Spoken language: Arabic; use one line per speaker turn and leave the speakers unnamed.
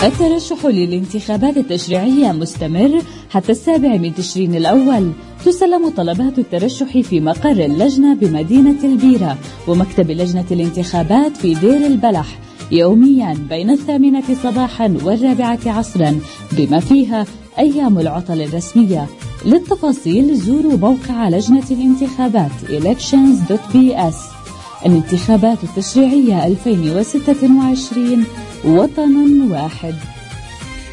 الترشح للانتخابات التشريعية مستمر حتى 7 تشرين الأول. تسلم طلبات الترشح في مقر اللجنة بمدينة البيرة ومكتب لجنة الانتخابات في دير البلح يوميا بين 8 صباحا و4 عصرا بما فيها أيام العطل الرسمية. للتفاصيل زوروا موقع لجنة الانتخابات elections.bs. الانتخابات التشريعية 2026 وطن واحد.